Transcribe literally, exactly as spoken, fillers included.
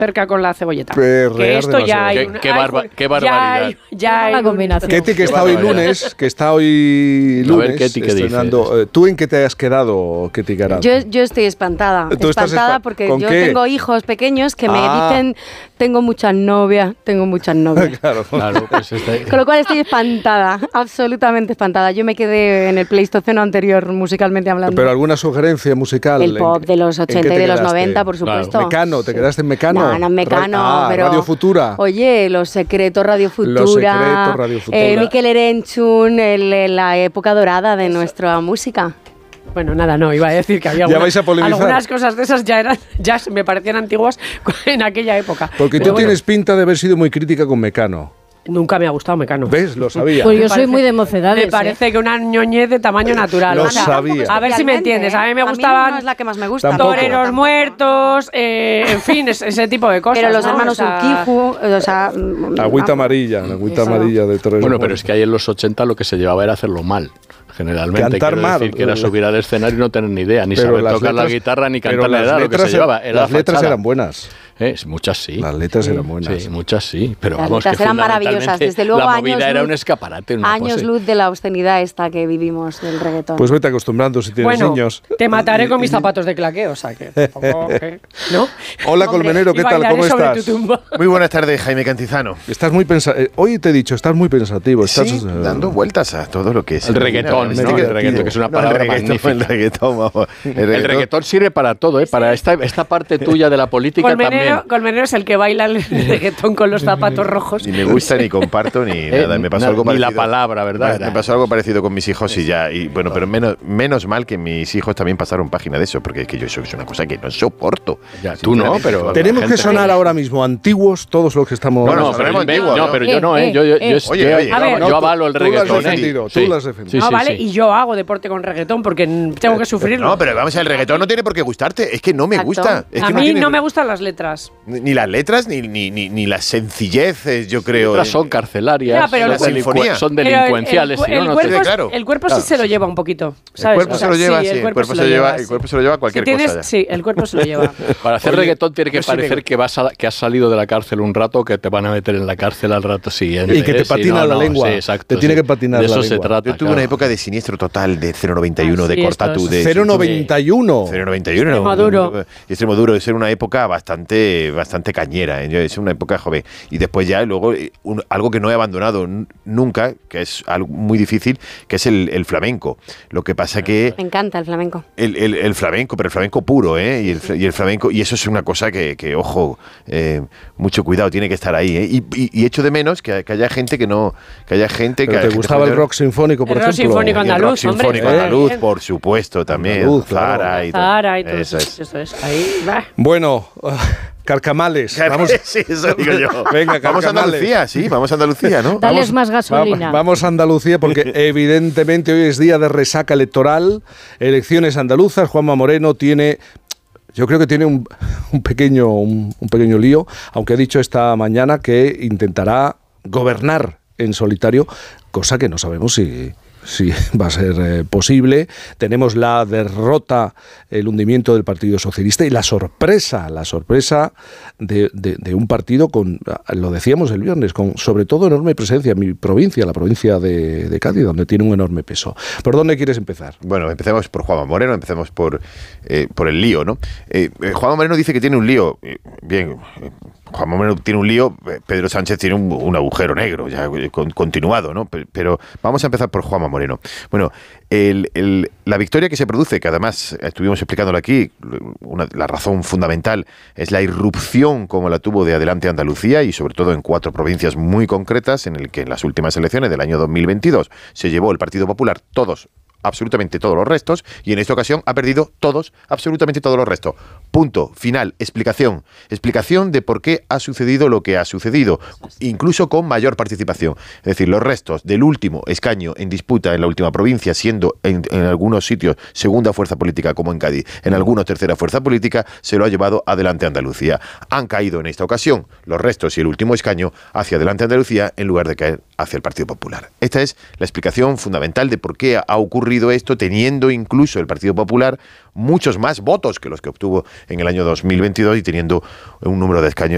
cerca con la cebolleta. Perrear que esto demasiado. ya hay Qué- una, qué barba- hay- qué barbaridad. Ya hay, ya hay la un- combinación. Ketty, que está hoy lunes, que está hoy A ver, lunes Ketty, ¿qué estrenando. dices? Eh, ¿Tú en qué te has quedado, Ketty Garado? Yo, yo estoy espantada, ¿Tú estás espantada espa- porque con yo qué? tengo hijos pequeños que Ah. me dicen, tengo muchas novias, tengo muchas novias. Claro. Claro, pues está... Con lo cual estoy espantada, absolutamente espantada. Yo me quedé en el Pleistoceno anterior, musicalmente hablando. Pero alguna sugerencia musical. El pop de los ¿en qué ochenta y te de los quedaste? noventa, por Claro. supuesto. Mecano, ¿te quedaste en Mecano? No, no en Mecano, Ra- ah, pero... Radio Futura. Oye, Los Secretos Radio Futura. Los Secretos Radio Futura. Eh, Mikel Erenchun, el- el- la época dorada de nuestra música. Bueno, nada, no, iba a decir que había Ya alguna- vais a polemizar. algunas cosas de esas ya eran, ya me parecían antiguas en aquella época. Porque Pero tú bueno, tienes pinta de haber sido muy crítica con Mecano. Nunca me ha gustado Mecano. ¿Ves? Lo sabía. Pues yo Me soy parece- muy de mocedades. Me parece ¿eh? que una ñoñez de tamaño natural. Lo O sea, sabía. A ver si me entiendes. A mí me no gustaban es la que más me gusta. Tampoco. toreros Tampoco. muertos, eh, en fin, ese, ese tipo de cosas. Pero los ¿no? hermanos O sea, Urquijo, o sea... mm, Agüita ah, amarilla, la agüita Eso. amarilla de Torres. Bueno, pero es que ahí en los ochenta lo que se llevaba era hacerlo mal. Generalmente, Cantar quiero mal. decir que era subir al escenario y no tener ni idea, ni Pero saber las tocar la letras- guitarra, ni pero cantar la las edad, lo que se letras- llevaba. Era Las la letras fachada. eran buenas. Eh, muchas sí. Las letras eran buenas. Sí, muchas sí. Pero Las vamos, letras que eran maravillosas. fundamentalmente Desde luego, la años movida era luz- un escaparate. Una Años pose. luz de la obscenidad esta que vivimos del reggaetón. Pues vete acostumbrando si tienes Bueno, niños. te mataré con mis zapatos de claqué, o sea que tampoco, ¿qué? ¿no? Hola, Hombre, Colmenero, Y ¿qué tal? bailaré ¿Cómo sobre estás? tu tumba. Muy buenas tardes, Jaime Cantizano. Estás muy pensa eh, Hoy te he dicho, estás muy pensativo. Estás Sí, eh, dando vueltas a todo lo que es El reggaetón, ¿no? ¿no? El reggaetón, que es una No, palabra el reggaetón, magnífica. El reggaetón, vamos. El El reggaetón. reggaetón sirve para todo, ¿eh? Para esta, esta parte tuya de la política Colmenero, también. Colmenero es el que baila el reggaetón con los zapatos rojos. Ni me gusta, ni comparto, ni Eh, nada. Me pasó na- algo ni parecido. la palabra, ¿verdad? Me pasó algo parecido con mis hijos y ya. Y bueno, pero menos, menos mal que mis hijos también pasaron página de eso, porque es que yo eso es una cosa que no soporto. Ya, tú no, Sinceramente, pero- la Tenemos que gente- sonar ahora mismo antiguos todos los que estamos. No, no, No, pero, sonemos el- antiguos, no, ¿no? pero yo no, Eh, ¿eh? Yo, yo, eh, yo, Oye, yo- oye, yo- a ver, yo no, avalo el tú lo has reggaetón. ¿eh? defendido, tú Sí. lo has defendido. Sí, no, sí, vale, sí. y yo hago deporte con reggaetón porque tengo que sufrirlo. No, pero vamos, el reggaetón no tiene por qué gustarte. Es que no me Exacto. gusta. Es a que mí tiene- no me gustan las letras. Ni las letras, ni, ni, ni, ni las sencilleces, yo creo. Otras son carcelarias, Ya, pero son, el- delincu- son Pero el- delincuenciales. El, si no, el no te- cuerpo, Sí, claro. el cuerpo Claro. sí se lo lleva un poquito. El ¿sabes? cuerpo O se sea, lo lleva, sí, sí, el cuerpo se lo lleva, el sí. cuerpo se lo lleva cualquier Si tienes- cosa ya. Sí, el cuerpo se lo lleva. Para hacer Oye, reggaetón tiene que yo sí parecer me- que, vas a- que has salido de la cárcel un rato, que te van a meter en la cárcel al rato siguiente. Y que te ¿eh? Sí, patina no, la no, lengua. sí, exacto, Te tiene sí. que patinar De la eso se lengua. trata. Yo tuve claro. una época de siniestro total, de cero noventa y uno, Ah, de sí, Cortatu, esto es- de cero noventa y uno. cero noventa y uno. Extremo era un- duro. Extremo duro. Es una época bastante, bastante cañera. ¿eh? Yo- Es una época joven. Y después ya, luego, eh, un- algo que no he abandonado n- nunca, que es algo muy difícil, que es el, el flamenco. Lo que pasa que Me encanta el flamenco. el, el- el flamenco, pero el flamenco puro, ¿eh? Y el, fl- y el flamenco, y eso es una cosa que, que, ojo, eh, mucho cuidado, tiene que estar ahí, ¿eh? Y, y- y echo de menos que, que haya gente que no, que haya gente Pero que... ¿te gustaba el rock sinfónico, por El rock ejemplo? sinfónico Y el rock andaluz, hombre. sinfónico ¿Eh? andaluz, por supuesto, también. Andaluz, claro. Zara y todo. Zara y todo eso. Eso es. Eso es. Ahí va. Bueno, ah, carcamales. Vamos, Sí, eso digo yo. Venga, vamos a carcamales. Andalucía, sí, vamos a Andalucía, ¿no? Dales más Va- gasolina. Vamos a Andalucía porque evidentemente hoy es día de resaca electoral, elecciones andaluzas. Juanma Moreno tiene, yo creo que tiene un, un pequeño un, un pequeño lío, aunque ha dicho esta mañana que intentará gobernar en solitario, cosa que no sabemos si si va a ser eh, posible. Tenemos la derrota, el hundimiento del Partido Socialista y la sorpresa, la sorpresa de, de, de un partido con, lo decíamos el viernes, con sobre todo enorme presencia en mi provincia, la provincia de, de Cádiz, donde tiene un enorme peso. ¿Por dónde quieres empezar? Bueno, empecemos por Juanma Moreno, empecemos por, eh, por el lío, ¿no? Eh, eh, Juanma Moreno dice que tiene un lío. Eh, bien, eh, Juanma Moreno tiene un lío, eh, Pedro Sánchez tiene un, un agujero negro, ya eh, con, continuado, ¿no? Pero, pero vamos a empezar por Juanma Moreno. Bueno, el, el, la victoria que se produce, que además estuvimos explicándolo aquí, una, la razón fundamental es la irrupción como la tuvo de Adelante Andalucía y sobre todo en cuatro provincias muy concretas en el que en las últimas elecciones del año dos mil veintidós se llevó el Partido Popular todos, absolutamente todos los restos, y en esta ocasión ha perdido todos, absolutamente todos los restos. Punto, final, explicación. Explicación de por qué ha sucedido lo que ha sucedido, incluso con mayor participación. Es decir, los restos del último escaño en disputa en la última provincia, siendo en, en algunos sitios segunda fuerza política como en Cádiz, en algunos tercera fuerza política, se lo ha llevado Adelante Andalucía. Han caído en esta ocasión los restos y el último escaño hacia Adelante Andalucía en lugar de caer hacia el Partido Popular. Esta es la explicación fundamental de por qué ha ocurrido esto, teniendo incluso el Partido Popular muchos más votos que los que obtuvo en el año dos mil veintidós y teniendo un número de escaños